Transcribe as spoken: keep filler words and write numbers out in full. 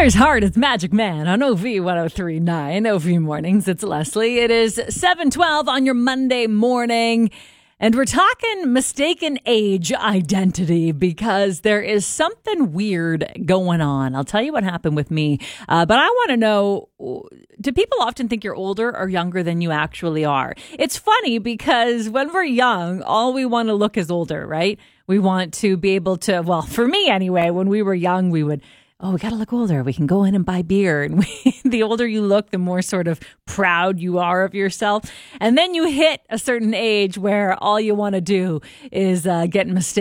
There's Heart, it's Magic Man on O V one oh three point nine. O V Mornings, it's Leslie. It is seven twelve on your Monday morning. And we're talking mistaken age identity because there is something weird going on. I'll tell you what happened with me. Uh, but I want to know, do people often think you're older or younger than you actually are? It's funny because when we're young, all we want to look is older, right? We want to be able to, well, for me anyway, when we were young, we would, oh, we got to look older. We can go in and buy beer. And we, the older you look, the more sort of proud you are of yourself. And then you hit a certain age where all you want to do is uh, get mistaken.